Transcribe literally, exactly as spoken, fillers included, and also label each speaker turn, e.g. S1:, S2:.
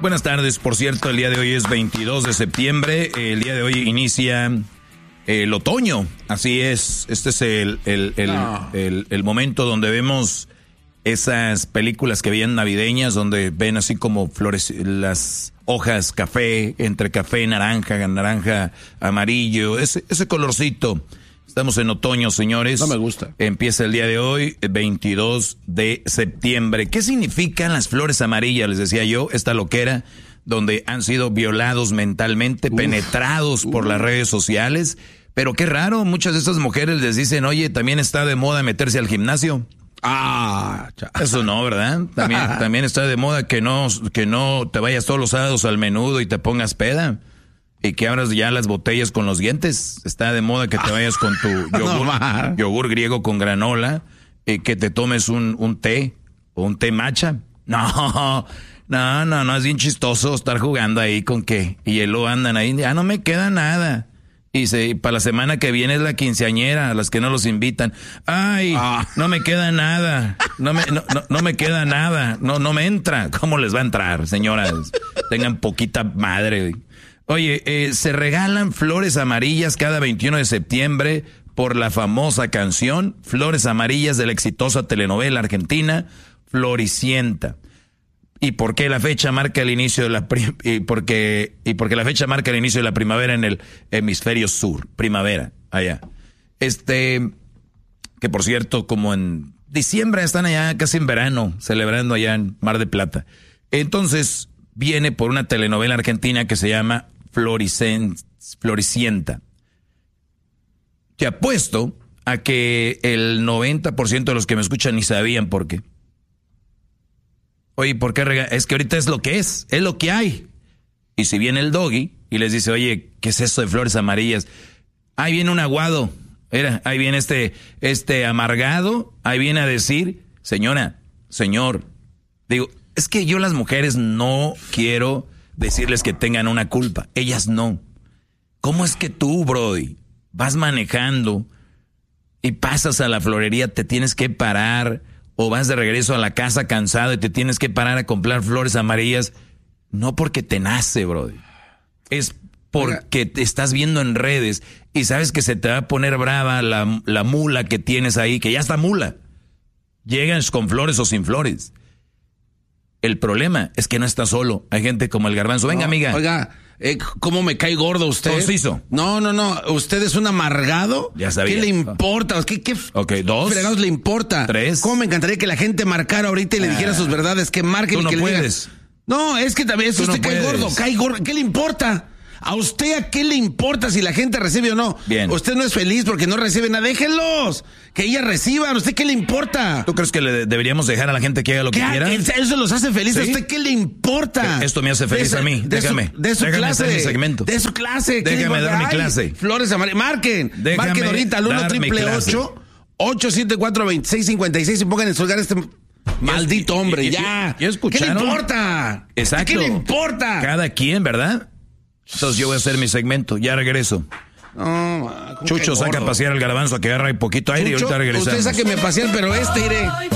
S1: Buenas tardes, por cierto, el día de hoy es veintidós de septiembre, el día de hoy inicia el otoño, así es, este es el, el, el, no. el, el momento donde vemos esas películas que veían navideñas, donde ven así como flores, las hojas café, entre café, naranja, naranja, amarillo, ese, ese colorcito. Estamos en otoño, señores.
S2: No me gusta.
S1: Empieza el día de hoy, veintidós de septiembre. ¿Qué significan las flores amarillas? Les decía yo, esta loquera, donde han sido violados mentalmente, uf, penetrados uf. por las redes sociales. Pero qué raro, muchas de estas mujeres les dicen, oye, también está de moda meterse al gimnasio.
S2: Ah,
S1: eso no, ¿verdad? También, también está de moda que no, que no te vayas todos los sábados al menudo y te pongas peda. Y que abras ya las botellas con los dientes. Está de moda que te vayas con tu yogur, no, yogur griego con granola. Y que te tomes un, un té o un té matcha. No, no, no, no, es bien chistoso estar jugando ahí con que. Y luego andan ahí, ya no me queda nada. Y se, para la semana que viene es la quinceañera, a las que no los invitan. Ay, ah. no me queda nada. No me, no, no, no me queda nada. No, no me entra. ¿Cómo les va a entrar, señoras? Tengan poquita madre. Oye, eh, se regalan flores amarillas cada veintiuno de septiembre por la famosa canción Flores Amarillas de la exitosa telenovela argentina Floricienta. ¿Y por qué la fecha marca el inicio de la prim- y porque y porque la fecha marca el inicio de la primavera en el hemisferio sur, primavera, allá. Este, que por cierto, como en diciembre están allá casi en verano, celebrando allá en Mar de Plata. Entonces, viene por una telenovela argentina que se llama Floricen- Floricienta. Te apuesto a que el noventa por ciento de los que me escuchan ni sabían por qué. Oye, ¿por qué rega? Es que ahorita es lo que es, es lo que hay. Y si viene el doggy y les dice, oye, ¿qué es eso de flores amarillas? Ahí viene un aguado, era, ahí viene este, este amargado, ahí viene a decir, señora, señor, digo, es que yo las mujeres no quiero decirles que tengan una culpa, ellas no. ¿Cómo es que tú, Brody, vas manejando y pasas a la florería, te tienes que parar, o vas de regreso a la casa cansado y te tienes que parar a comprar flores amarillas? No porque te nace, Brody. Es porque te estás viendo en redes y sabes que se te va a poner brava la, la mula que tienes ahí, que ya está mula. Llegan con flores o sin flores. El problema es que no está solo. Hay gente como el Garbanzo. Venga, no, amiga.
S2: Oiga, eh, ¿cómo me cae gordo usted?
S1: Conciso.
S2: No, no, no. ¿Usted es un amargado?
S1: Ya sabía.
S2: ¿Qué le importa? ¿Qué, qué
S1: ok, dos.
S2: fregados le importa?
S1: Tres.
S2: ¿Cómo me encantaría que la gente marcara ahorita y le dijera ah, sus verdades? Que marquen
S1: tú
S2: y
S1: no
S2: que
S1: puedes.
S2: le digan. No, es que también eso
S1: tú
S2: usted
S1: no
S2: cae
S1: puedes.
S2: gordo. Cae gordo. ¿Qué le importa? ¿A usted a qué le importa si la gente recibe o no?
S1: Bien.
S2: Usted no es feliz porque no recibe nada. Déjenlos. Que ellas reciban. ¿A usted qué le importa?
S1: ¿Tú crees que le deberíamos dejar a la gente que haga lo que quiera?
S2: Eso los hace felices. ¿Sí? ¿A usted qué le importa?
S1: Esto me hace feliz
S2: de,
S1: a mí.
S2: De
S1: déjame.
S2: Su, de su
S1: déjame
S2: clase.
S1: hacer mi segmento.
S2: De su clase.
S1: Déjame dar mi clase.
S2: Flores amarillas. Marquen.
S1: Déjame
S2: Marquen ahorita al uno triple ocho ocho siete cuatro dos seis cinco seis y pongan en su lugar este maldito hombre.
S1: Y, y,
S2: ya.
S1: ¿Ya escucharon?
S2: ¿Qué le importa?
S1: Exacto.
S2: ¿Qué le importa?
S1: Cada quien, ¿verdad? Entonces yo voy a hacer mi segmento. Ya regreso.
S2: No,
S1: Chucho saca a pasear al Garbanzo a que agarra un poquito aire. Chucho, y ahorita regresamos.
S2: Usted sáqueme a pasear, pero este iré.